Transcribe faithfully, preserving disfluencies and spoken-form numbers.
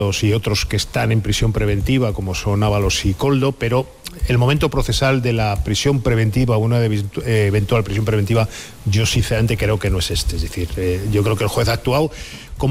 y otros que están en prisión preventiva, como son Ábalos y Koldo, pero el momento procesal de la prisión preventiva, una de, eh, eventual prisión preventiva, yo sinceramente creo que no es este. Es decir, eh, yo creo que el juez ha actuado